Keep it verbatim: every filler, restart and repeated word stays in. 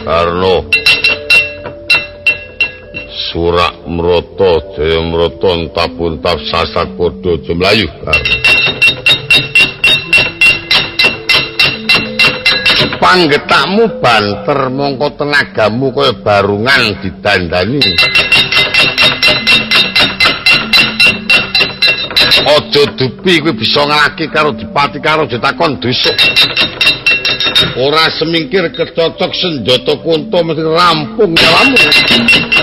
Karno Surak Mroto Jaya Mroto entap-untap sasak padha aja mlayu Karno panggetakmu banter mongko tenagamu kaya barungan didandani aja dupi kuwi bisa nglaki karo dipati karo ditakon dusuk ora semingkir kecocok senjata kunto mesti rampung nyawamu